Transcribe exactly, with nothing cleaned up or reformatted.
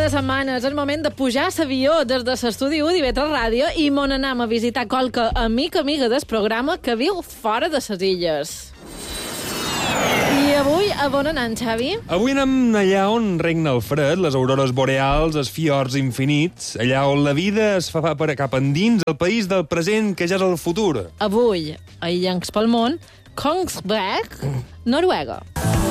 de setmana és el moment de pujar a l'avió des de l'estudi u d'I V tres Ràdio i mon anem a visitar qualque amic amiga del programa que viu fora de les illes. I avui, a on anem, Xavi? Avui anem allà on regna el fred, les aurores boreals, els fiords infinits, allà on la vida es fa per cap endins, el país del present que ja és el futur. Avui, a Illencs pel món, Kongsberg, Noruega.